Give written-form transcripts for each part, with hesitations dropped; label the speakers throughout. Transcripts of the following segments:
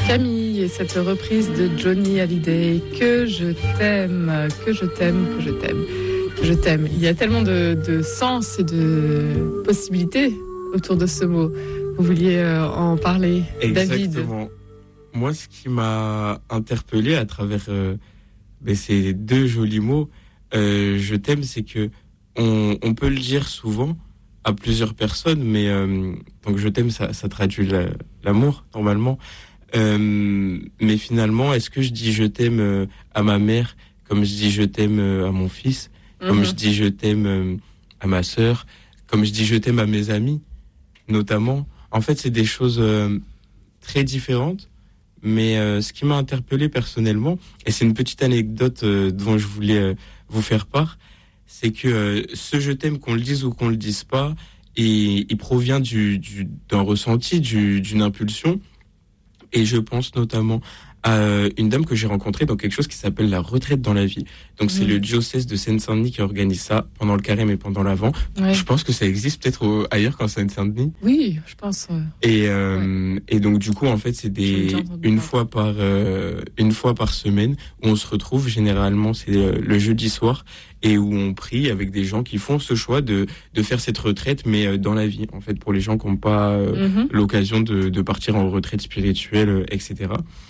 Speaker 1: Camille et cette reprise de Johnny Hallyday, que je t'aime, que je t'aime, que je t'aime, que je t'aime. Il y a tellement de sens et de possibilités autour de ce mot. Vous vouliez en parler, David?
Speaker 2: Exactement. Moi, ce qui m'a interpellé à travers ces deux jolis mots, je t'aime, c'est que on peut le dire souvent à plusieurs personnes, mais donc je t'aime, ça traduit l'amour normalement. Mais finalement, est-ce que je dis je t'aime à ma mère comme je dis je t'aime à mon fils, comme je dis je t'aime à ma sœur, comme je dis je t'aime à mes amis, notamment. En fait, c'est des choses très différentes, mais ce qui m'a interpellé personnellement, et c'est une petite anecdote dont je voulais vous faire part, c'est que ce je t'aime, qu'on le dise ou qu'on le dise pas, et il provient d'un ressenti, d'une impulsion. Et je pense notamment à une dame que j'ai rencontrée dans quelque chose qui s'appelle la retraite dans la vie. Donc c'est le diocèse de Seine-Saint-Denis qui organise ça pendant le carême et pendant l'Avent. Ouais. Je pense que ça existe peut-être ailleurs qu'en Seine-Saint-Denis.
Speaker 1: Oui, je pense.
Speaker 2: Et donc du coup en fait c'est une fois par semaine où on se retrouve. Généralement c'est le jeudi soir et où on prie avec des gens qui font ce choix de faire cette retraite, mais dans la vie en fait, pour les gens qui n'ont pas l'occasion de partir en retraite spirituelle, etc.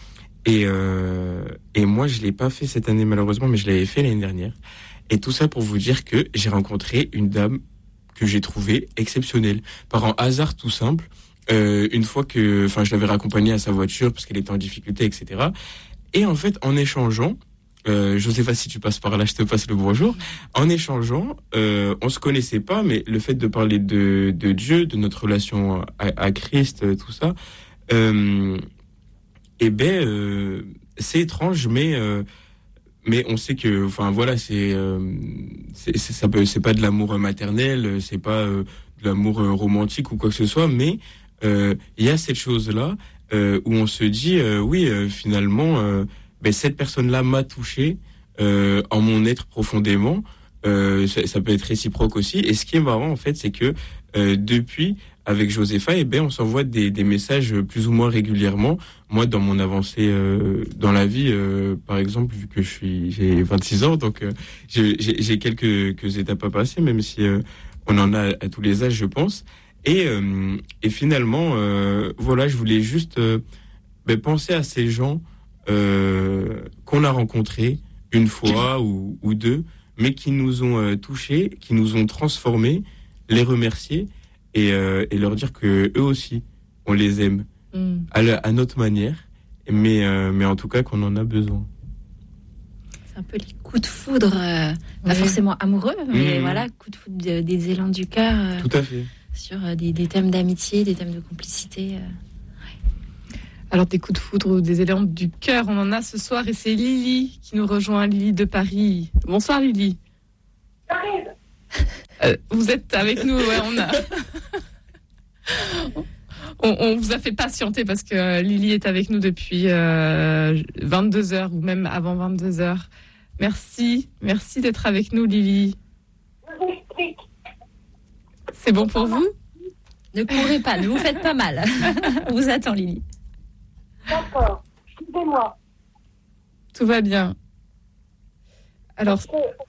Speaker 2: Et moi, je l'ai pas fait cette année malheureusement, mais je l'avais fait l'année dernière. Et tout ça pour vous dire que j'ai rencontré une dame que j'ai trouvée exceptionnelle. Par un hasard tout simple, une fois que, je l'avais raccompagnée à sa voiture parce qu'elle était en difficulté, etc. Et en fait, en échangeant, Josépha, si tu passes par là, je te passe le bonjour. En échangeant, on se connaissait pas, mais le fait de parler de Dieu, de notre relation à Christ, tout ça, c'est étrange, mais on sait que, c'est pas de l'amour maternel, c'est pas de l'amour romantique ou quoi que ce soit, mais il y a cette chose-là où on se dit, finalement, cette personne-là m'a touché en mon être profondément. Ça peut être réciproque aussi. Et ce qui est marrant, en fait, c'est que depuis, avec Josépha, on s'envoie des messages plus ou moins régulièrement. Moi, dans mon avancée dans la vie, par exemple, vu que j'ai 26 ans, donc j'ai quelques étapes à passer, même si on en a à tous les âges, je pense. Et finalement, je voulais juste penser à ces gens qu'on a rencontrés une fois ou deux, mais qui nous ont touchés, qui nous ont transformés, les remercier et leur dire que eux aussi, on les aime à notre manière, mais en tout cas qu'on en a besoin.
Speaker 3: C'est un peu les coups de foudre, pas forcément amoureux, mais voilà, coups de foudre des élans du cœur.
Speaker 2: Tout à fait.
Speaker 3: Sur des thèmes d'amitié, des thèmes de complicité.
Speaker 1: Alors, des coups de foudre ou des élans du cœur, on en a ce soir, et c'est Lily qui nous rejoint, Lily de Paris. Bonsoir Lily. Vous êtes avec nous, on a... on vous a fait patienter parce que Lily est avec nous depuis 22h ou même avant 22h. Merci d'être avec nous, Lily. C'est bon pour vous ?
Speaker 3: Ne courez pas, ne vous faites pas mal. On vous attend, Lily.
Speaker 4: D'accord, excusez-moi.
Speaker 1: Tout va bien. Alors...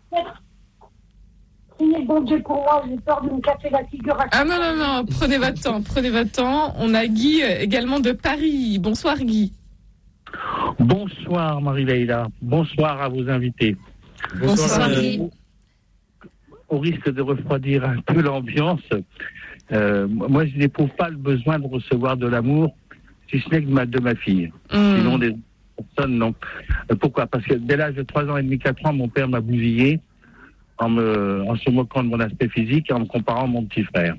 Speaker 4: Priez bon Dieu pour moi, j'ai peur de me casser la figure.
Speaker 1: Ah non, prenez votre temps. On a Guy également de Paris. Bonsoir Guy.
Speaker 5: Bonsoir Marie-Leïla, bonsoir à vos invités.
Speaker 1: Bonsoir Guy.
Speaker 5: Au risque de refroidir un peu l'ambiance, moi je n'éprouve pas le besoin de recevoir de l'amour, si ce n'est que de ma fille. Sinon des personnes, non. Pourquoi ? Parce que dès l'âge de 3 ans et demi, 4 ans, mon père m'a bousillé en se moquant de mon aspect physique et en me comparant à mon petit frère.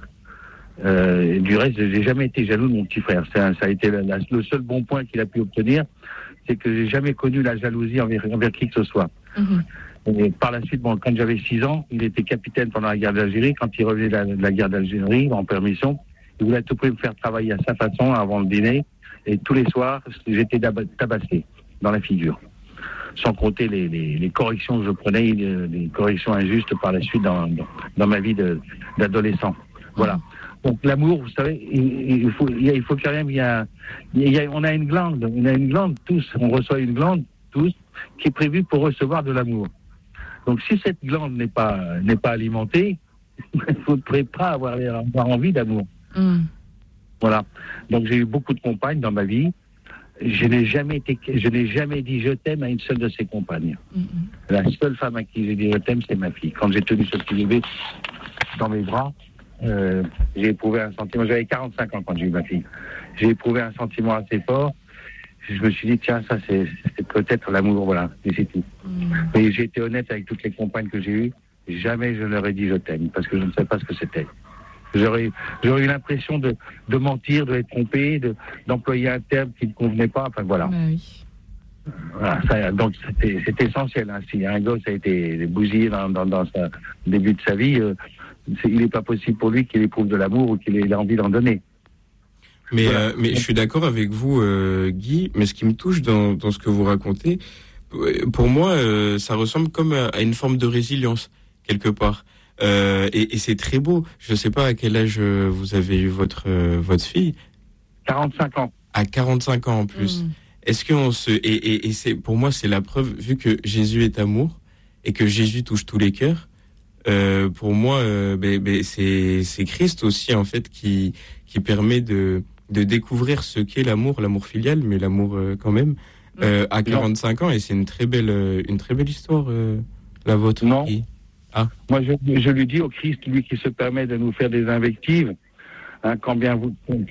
Speaker 5: Du reste, j'ai jamais été jaloux de mon petit frère. Ça a été le seul bon point qu'il a pu obtenir, c'est que j'ai jamais connu la jalousie envers qui que ce soit. Et par la suite, quand j'avais 6 ans, il était capitaine pendant la guerre d'Algérie. Quand il revenait de la guerre d'Algérie, en permission, il voulait à tout prix me faire travailler à sa façon avant le dîner. Et tous les soirs, j'étais tabassé dans la figure. Sans compter les corrections que je prenais, les corrections injustes par la suite dans ma vie d'adolescent. Voilà. Donc l'amour, vous savez, il faut quand même, on a une glande tous, on reçoit une glande tous qui est prévue pour recevoir de l'amour. Donc si cette glande n'est pas alimentée, il ne faudrait pas avoir envie d'amour. Voilà. Donc j'ai eu beaucoup de compagnes dans ma vie. Je n'ai jamais dit je t'aime à une seule de ces compagnes. La seule femme à qui j'ai dit je t'aime, c'est ma fille. Quand j'ai tenu ce petit bébé dans mes bras, j'ai éprouvé un sentiment. J'avais 45 ans quand j'ai eu ma fille. J'ai éprouvé un sentiment assez fort. Je me suis dit, tiens, ça c'est peut-être l'amour, voilà, et c'est tout. Mais j'ai été honnête avec toutes les compagnes que j'ai eues. Jamais je leur ai dit je t'aime, parce que je ne savais pas ce que c'était. J'aurais eu l'impression de mentir, de être trompé, d'employer un terme qui ne convenait pas. Enfin voilà.
Speaker 1: Oui.
Speaker 5: Voilà, donc c'est essentiel. Hein. Si un gosse a été bousillé dans le début de sa vie, il n'est pas possible pour lui qu'il éprouve de l'amour ou qu'il ait envie d'en donner.
Speaker 2: Mais,
Speaker 5: voilà.
Speaker 2: Mais je suis d'accord avec vous, Guy. Mais ce qui me touche dans ce que vous racontez, pour moi, ça ressemble comme à une forme de résilience quelque part. Et c'est très beau. Je ne sais pas à quel âge vous avez eu votre fille.
Speaker 5: 45 ans.
Speaker 2: À 45 ans en plus. Est-ce qu'on se et c'est pour moi c'est la preuve, vu que Jésus est amour et que Jésus touche tous les cœurs. Pour moi, c'est Christ aussi en fait qui permet de découvrir ce qu'est l'amour filial, mais l'amour quand même à 45 ans, et c'est une très belle histoire la vôtre.
Speaker 5: Non.
Speaker 2: Guy.
Speaker 5: Moi, je lui dis au Christ, lui qui se permet de nous faire des invectives, hein, combien vous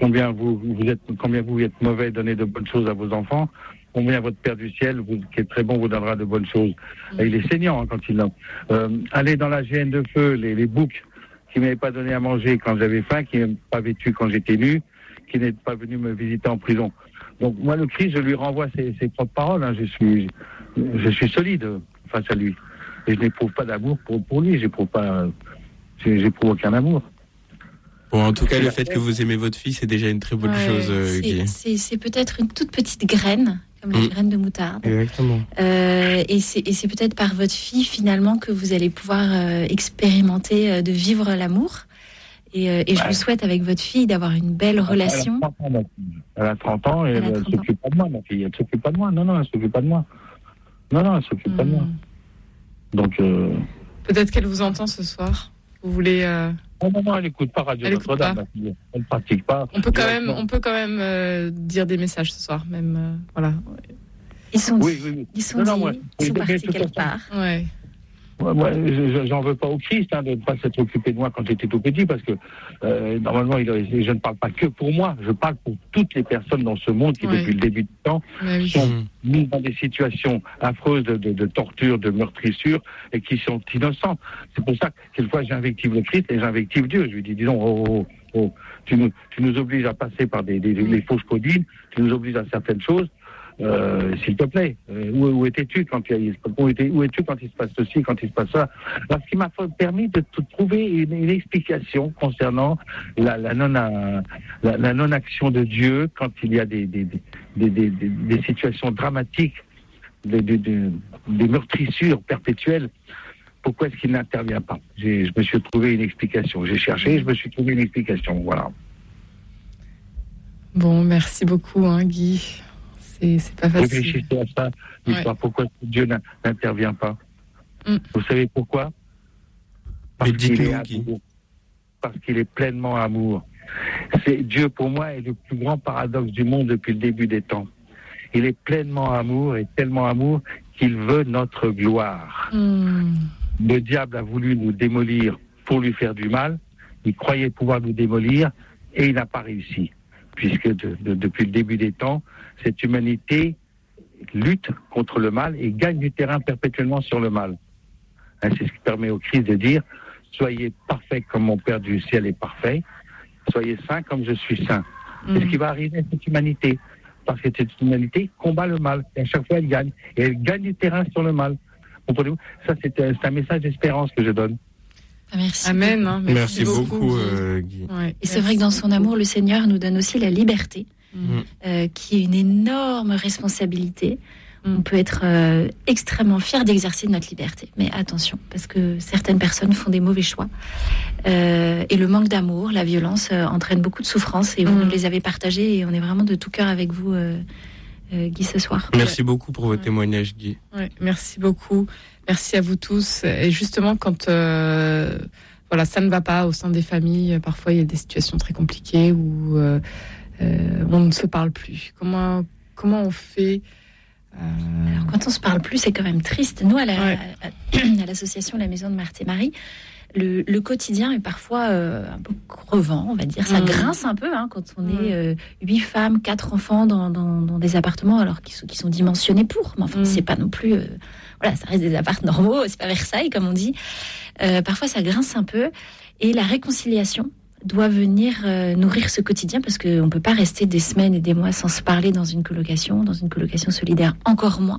Speaker 5: êtes mauvais, donnez de bonnes choses à vos enfants, combien votre Père du ciel, qui est très bon, vous donnera de bonnes choses. Et il est saignant hein, quand il l'a. Aller dans la GN de feu, les boucs qui m'avaient pas donné à manger quand j'avais faim, qui n'avaient pas vêtu quand j'étais nu, qui n'étaient pas venus me visiter en prison. Donc moi, le Christ, je lui renvoie ses propres paroles. Hein, je suis solide face à lui. Et je n'éprouve pas d'amour pour lui, j'éprouve aucun amour.
Speaker 2: Bon, en tout cas, le fait que vous aimez votre fille, c'est déjà une très bonne chose, Guy.
Speaker 3: C'est peut-être une toute petite graine, comme les graines de moutarde.
Speaker 2: Exactement.
Speaker 3: Et c'est peut-être par votre fille, finalement, que vous allez pouvoir expérimenter de vivre l'amour. Et je vous souhaite, avec votre fille, d'avoir une belle relation.
Speaker 5: Elle a 30 ans et elle ne s'occupe pas de moi, ma fille. Elle ne s'occupe pas de moi. Non, elle ne s'occupe pas de moi. Non, elle ne s'occupe pas de moi. Donc,
Speaker 1: peut-être qu'elle vous entend ce soir. Vous voulez
Speaker 5: non, elle n'écoute pas Radio Notre-Dame. Elle ne pratique pas.
Speaker 1: On peut quand même dire des messages ce soir, même voilà.
Speaker 3: Ils sont
Speaker 5: oui.
Speaker 3: Ils sont partis quelque part.
Speaker 1: Ouais.
Speaker 5: Moi, j'en veux pas au Christ de ne pas s'être occupé de moi quand j'étais tout petit, parce que normalement, je ne parle pas que pour moi, je parle pour toutes les personnes dans ce monde qui, depuis le début du temps, sont mises dans des situations affreuses de torture, de meurtrissure, et qui sont innocentes. C'est pour ça que quelquefois j'invective le Christ et j'invective Dieu. Je lui dis, disons, tu nous obliges à passer par les fausses codines, tu nous obliges à certaines choses. S'il te plaît, où étais-tu quand où es-tu quand il se passe ceci, quand il se passe ça? Alors, ce qui m'a permis de trouver une explication concernant la non-action de Dieu quand il y a des situations dramatiques, des meurtrissures perpétuelles. Pourquoi est-ce qu'il n'intervient pas? Je me suis trouvé une explication. J'ai cherché, je me suis trouvé une explication. Voilà.
Speaker 1: Bon, merci beaucoup, Guy. C'est pas facile.
Speaker 5: Réfléchissez à ça, l'histoire. Pourquoi Dieu n'intervient pas? Vous savez pourquoi? Parce qu'il est amour. Parce qu'il est pleinement amour. Dieu, pour moi, est le plus grand paradoxe du monde depuis le début des temps. Il est pleinement amour et tellement amour qu'il veut notre gloire. Le diable a voulu nous démolir pour lui faire du mal. Il croyait pouvoir nous démolir et il n'a pas réussi. Puisque depuis le début des temps, cette humanité lutte contre le mal et gagne du terrain perpétuellement sur le mal. Hein, c'est ce qui permet au Christ de dire « Soyez parfaits comme mon Père du ciel est parfait, soyez saints comme je suis saint ». C'est ce qui va arriver à cette humanité, parce que cette humanité combat le mal, et à chaque fois elle gagne, et elle gagne du terrain sur le mal. Comprenez-vous? Ça, c'est un message d'espérance que je donne.
Speaker 3: Merci.
Speaker 1: Amen.
Speaker 2: Merci beaucoup, Guy.
Speaker 3: Et c'est vrai que dans son amour, le Seigneur nous donne aussi la liberté, qui est une énorme responsabilité. On peut être extrêmement fier d'exercer notre liberté. Mais attention, parce que certaines personnes font des mauvais choix. Et le manque d'amour, la violence entraîne beaucoup de souffrance. Et vous nous les avez partagées. Et on est vraiment de tout cœur avec vous, Guy, ce soir.
Speaker 2: Merci beaucoup pour votre témoignage, Guy.
Speaker 1: Ouais, merci beaucoup. Merci à vous tous. Et justement, quand ça ne va pas au sein des familles, parfois il y a des situations très compliquées où on ne se parle plus. Comment on fait
Speaker 3: Alors, quand on se parle plus, c'est quand même triste. Nous, à l'association La Maison de Marthe et Marie, le quotidien est parfois un peu crevant, on va dire. Ça grince un peu quand on est 8 femmes, 4 enfants dans des appartements, alors qui sont dimensionnés pour. Mais enfin, c'est pas non plus... ça reste des apparts normaux, c'est pas Versailles, comme on dit. Parfois, ça grince un peu. Et la réconciliation doit venir nourrir ce quotidien, parce qu'on ne peut pas rester des semaines et des mois sans se parler dans une colocation solidaire, encore moins.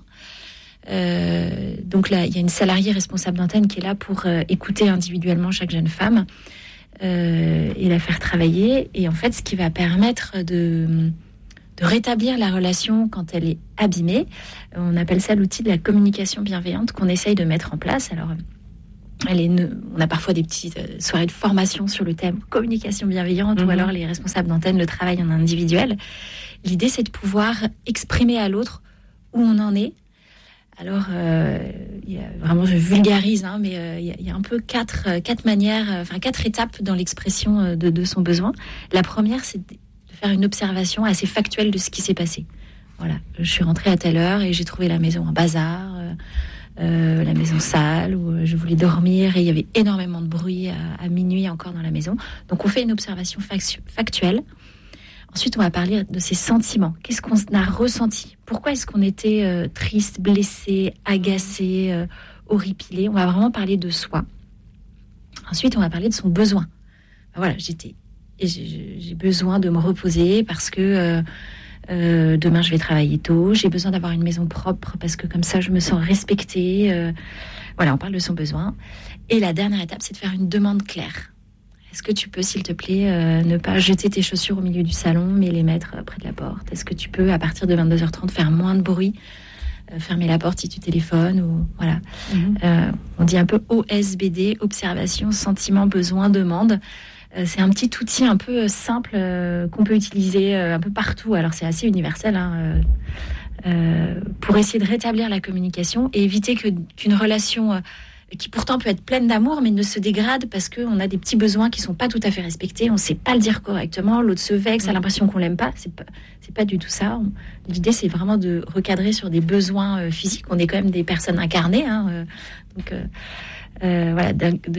Speaker 3: Donc là, il y a une salariée responsable d'antenne qui est là pour écouter individuellement chaque jeune femme et la faire travailler. Et en fait, ce qui va permettre de rétablir la relation quand elle est abîmée, on appelle ça l'outil de la communication bienveillante qu'on essaye de mettre en place. Alors, on a parfois des petites soirées de formation sur le thème communication bienveillante, ou alors les responsables d'antenne le travaillent en individuel. L'idée, c'est de pouvoir exprimer à l'autre où on en est. Alors, vraiment, je vulgarise, mais il y a un peu quatre manières, 4 étapes dans l'expression de son besoin. La première, c'est de faire une observation assez factuelle de ce qui s'est passé. Voilà, je suis rentrée à telle heure et j'ai trouvé la maison en bazar, la maison sale, où je voulais dormir et il y avait énormément de bruit à minuit encore dans la maison. Donc, on fait une observation factuelle. Ensuite, on va parler de ses sentiments. Qu'est-ce qu'on a ressenti ? Pourquoi est-ce qu'on était triste, blessé, agacé, horripilé ? On va vraiment parler de soi. Ensuite, on va parler de son besoin. Voilà, j'ai besoin de me reposer parce que demain, je vais travailler tôt. J'ai besoin d'avoir une maison propre parce que comme ça, je me sens respectée. Voilà, on parle de son besoin. Et la dernière étape, c'est de faire une demande claire. Est-ce que tu peux, s'il te plaît, ne pas jeter tes chaussures au milieu du salon, mais les mettre près de la porte ? Est-ce que tu peux, à partir de 22h30, faire moins de bruit, fermer la porte si tu téléphones, ou voilà. On dit un peu OSBD, observation, sentiment, besoin, demande. C'est un petit outil un peu simple qu'on peut utiliser un peu partout. Alors, c'est assez universel pour essayer de rétablir la communication et éviter qu'une relation... qui pourtant peut être pleine d'amour, mais ne se dégrade parce qu'on a des petits besoins qui ne sont pas tout à fait respectés, on ne sait pas le dire correctement, l'autre se vexe, a l'impression qu'on ne l'aime pas. C'est pas du tout ça. L'idée, c'est vraiment de recadrer sur des besoins physiques. On est quand même des personnes incarnées. Donc, voilà,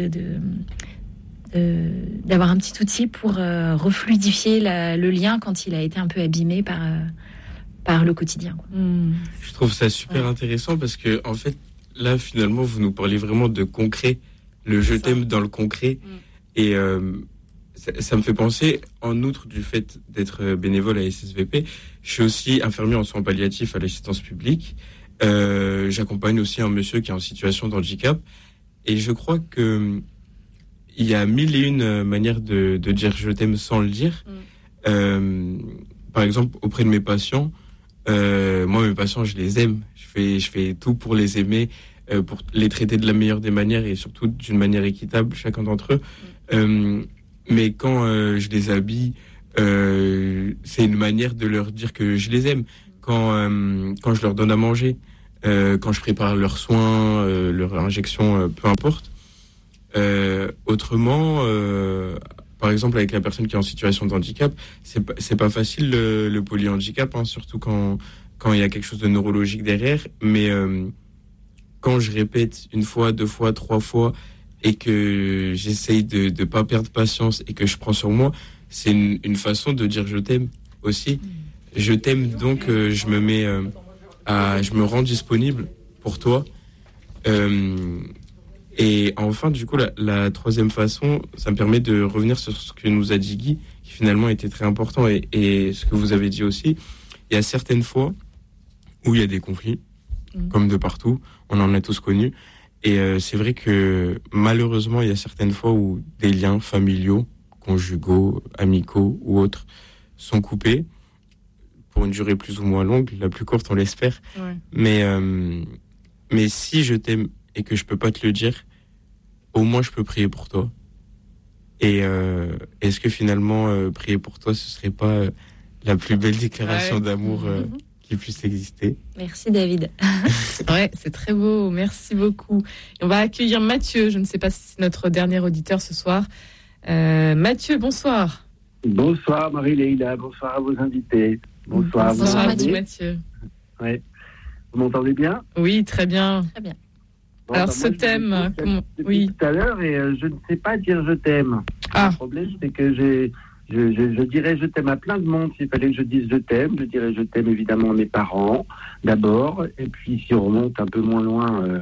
Speaker 3: d'avoir un petit outil pour refluidifier le lien quand il a été un peu abîmé par le quotidien.
Speaker 2: Je trouve ça super intéressant parce que, en fait, là, finalement, vous nous parlez vraiment de concret, le je t'aime dans le concret. Et ça me fait penser, en outre du fait d'être bénévole à SSVP, je suis aussi infirmier en soins palliatifs à l'assistance publique. J'accompagne aussi un monsieur qui est en situation de handicap. Et je crois que il y a 1001 manières de dire je t'aime sans le dire. Par exemple, auprès de mes patients, moi, mes patients, je les aime. Je fais tout pour les aimer, pour les traiter de la meilleure des manières et surtout d'une manière équitable, chacun d'entre eux. Mais quand je les habille, c'est une manière de leur dire que je les aime. Quand je leur donne à manger, quand je prépare leurs soins, leurs injections, peu importe. Autrement, par exemple, avec la personne qui est en situation de handicap, c'est pas facile le polyhandicap, surtout quand il y a quelque chose de neurologique derrière. Mais quand je répète 1 fois, 2 fois, 3 fois, et que j'essaye de pas perdre patience et que je prends sur moi, c'est une façon de dire je t'aime aussi. Je t'aime, donc je me rends disponible pour toi. Et enfin, du coup, la troisième façon, ça me permet de revenir sur ce que nous a dit Guy, qui finalement était très important, et ce que vous avez dit aussi. Il y a certaines fois où il y a des conflits, comme de partout, on en a tous connus. Et c'est vrai que malheureusement, il y a certaines fois où des liens familiaux, conjugaux, amicaux ou autres sont coupés pour une durée plus ou moins longue, la plus courte on l'espère.
Speaker 1: Ouais.
Speaker 2: Mais si je t'aime et que je peux pas te le dire, au moins je peux prier pour toi. Et est-ce que finalement prier pour toi ce serait pas la plus belle déclaration d'amour qui puisse exister?
Speaker 3: Merci David.
Speaker 1: Ouais, c'est très beau, merci beaucoup. Et on va accueillir Mathieu, je ne sais pas si c'est notre dernier auditeur ce soir. Mathieu, bonsoir.
Speaker 6: Bonsoir Marie-Leïla, bonsoir à vos invités. Bonsoir.
Speaker 1: Bonsoir Mathieu.
Speaker 6: Ouais. Vous m'entendez bien?
Speaker 1: Oui, très bien.
Speaker 3: Très bien.
Speaker 6: Bon,
Speaker 1: Alors
Speaker 6: bah,
Speaker 1: ce
Speaker 6: moi,
Speaker 1: thème,
Speaker 6: oui. Tout à l'heure et je ne sais pas dire je t'aime.
Speaker 1: Ah.
Speaker 6: Le problème c'est que je dirais je t'aime à plein de monde. S'il fallait que je dise je t'aime, je dirais je t'aime évidemment à mes parents d'abord. Et puis si on remonte un peu moins loin,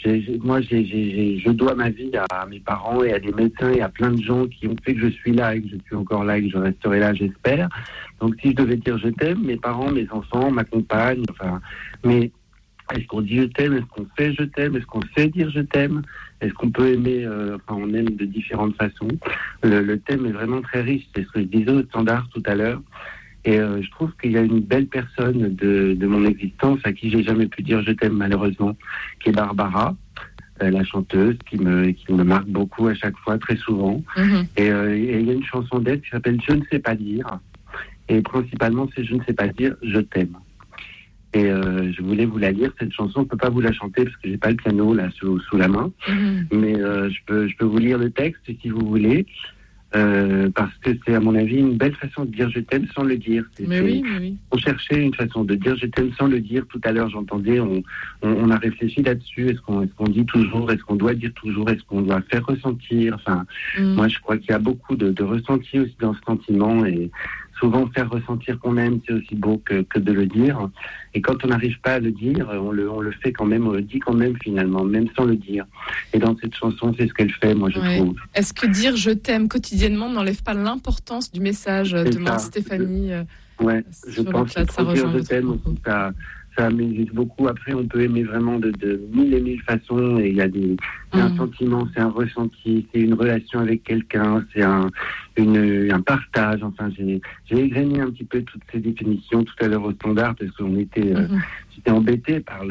Speaker 6: je dois ma vie à mes parents et à des médecins et à plein de gens qui ont fait que je suis là et que je suis encore là et que je resterai là, j'espère. Donc si je devais dire je t'aime, mes parents, mes enfants, ma compagne, mais est-ce qu'on dit je t'aime? Est-ce qu'on fait je t'aime? Est-ce qu'on sait dire je t'aime? Est-ce qu'on peut aimer? On aime de différentes façons. Le thème est vraiment très riche. C'est ce que je disais au standard tout à l'heure. Et je trouve qu'il y a une belle personne de mon existence à qui j'ai jamais pu dire je t'aime malheureusement, qui est Barbara, la chanteuse, qui me marque beaucoup à chaque fois, très souvent. Mm-hmm. Et il y a une chanson d'elle qui s'appelle Je ne sais pas dire. Et principalement, c'est Je ne sais pas dire je t'aime. Et je voulais vous la lire, cette chanson. Je ne peux pas vous la chanter parce que j'ai pas le piano là sous la main. Mm-hmm. Mais je peux vous lire le texte si vous voulez. Parce que c'est à mon avis une belle façon de dire je t'aime sans le dire.
Speaker 1: Oui.
Speaker 6: On cherchait une façon de dire je t'aime sans le dire. Tout à l'heure j'entendais, on a réfléchi là-dessus. Est-ce qu'on dit toujours? Est-ce qu'on doit dire toujours? Est-ce qu'on doit faire ressentir? Moi je crois qu'il y a beaucoup de ressenti aussi dans ce sentiment, et souvent faire ressentir qu'on aime, c'est aussi beau que de le dire. Et quand on n'arrive pas à le dire, on le fait quand même, on le dit quand même finalement, même sans le dire. Et dans cette chanson, c'est ce qu'elle fait, moi je trouve.
Speaker 1: Est-ce que dire je t'aime quotidiennement n'enlève pas l'importance du message, demande Stéphanie?
Speaker 6: Ouais, je pense que trop dire je t'aime, ça m'existe beaucoup. Après, on peut aimer vraiment de mille et mille façons. Et il y a un sentiment, c'est un ressenti, c'est une relation avec quelqu'un, c'est un partage. Enfin, j'ai égrené un petit peu toutes ces définitions tout à l'heure au standard parce qu'on était, j'étais embêté par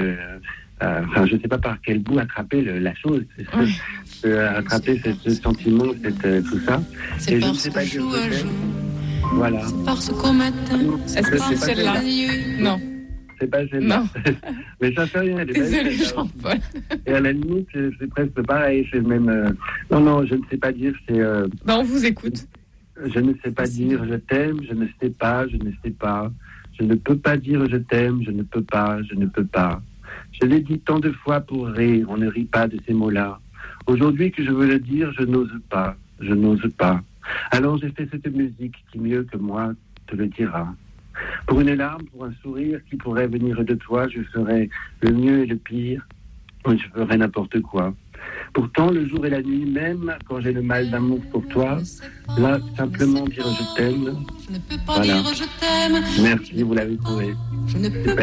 Speaker 6: je sais pas par quel bout attraper la chose. Attraper ce sentiment, tout ça.
Speaker 7: C'est parce qu'on joue à jour.
Speaker 6: Voilà.
Speaker 7: C'est parce qu'on m'attend.
Speaker 1: Est-ce que c'est celle-là? Non.
Speaker 6: C'est pas celle-là. Mais ça fait rien.
Speaker 1: Désolé, Jean-Paul.
Speaker 6: Et à la limite, c'est presque pareil. C'est même. Non, je ne sais pas dire.
Speaker 1: On vous écoute.
Speaker 6: Je ne sais pas dire je t'aime. Je ne sais pas. Je ne sais pas. Je ne peux pas dire je t'aime. Je ne peux pas. Je ne peux pas. Je l'ai dit tant de fois pour rire. On ne rit pas de ces mots-là. Aujourd'hui que je veux le dire, je n'ose pas. Je n'ose pas. Alors j'ai fait cette musique qui mieux que moi te le dira. Pour une larme, pour un sourire qui pourrait venir de toi, je ferais le mieux et le pire, je ferais n'importe quoi. Pourtant, le jour et la nuit, même quand j'ai le mal d'amour pour toi, là, simplement dire je t'aime.
Speaker 7: Je ne peux pas dire je t'aime.
Speaker 6: Merci, vous l'avez trouvé.
Speaker 7: Je ne peux